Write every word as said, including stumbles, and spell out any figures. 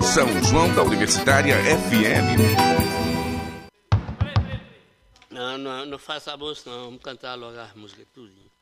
São João da Universitária F M. Não, não, não faça bolsa não, vamos cantar logo as músicas tudo.